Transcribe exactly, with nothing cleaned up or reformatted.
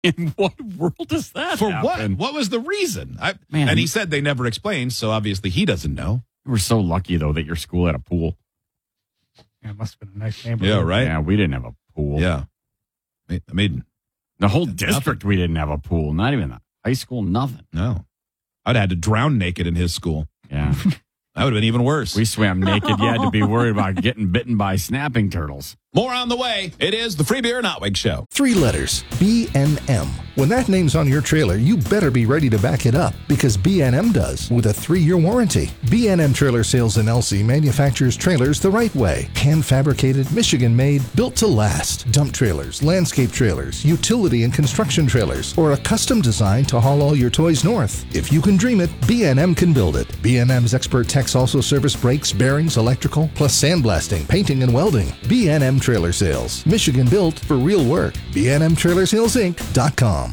In what world does that For happen? what? What was the reason? I, Man. And he said they never explained, so obviously he doesn't know. We're so lucky, though, that your school had a pool. Yeah, it must have been a nice neighborhood. Yeah, right? Yeah, we didn't have a pool. Yeah. I mean, The whole Nothing. district, we didn't have a pool. Not even the high school, nothing. no. I'd had to drown naked in his school. Yeah. That would have been even worse. We swam naked. You had to be worried about getting bitten by snapping turtles. More on the way. It is the Free Beer and Outwig Show. Three letters, B and M. When that name's on your trailer, you better be ready to back it up because B and M does with a three-year warranty. B and M Trailer Sales in Elsie manufactures trailers the right way. Hand-fabricated, Michigan-made, built to last. Dump trailers, landscape trailers, utility and construction trailers, or a custom design to haul all your toys north. If you can dream it, B and M can build it. B and M's expert techs also service brakes, bearings, electrical, plus sandblasting, painting, and welding. B and M Trailer Sales, Michigan built for real work. B and M Trailer Sales Inc dot com.